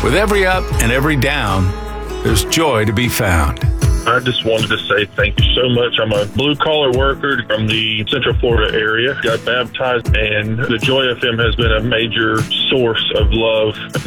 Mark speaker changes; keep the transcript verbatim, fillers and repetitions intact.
Speaker 1: With every up and every down, there's joy to be found.
Speaker 2: I just wanted to say thank you so much. I'm a blue-collar worker from the Central Florida area. Got baptized, and the Joy F M has been a major source of love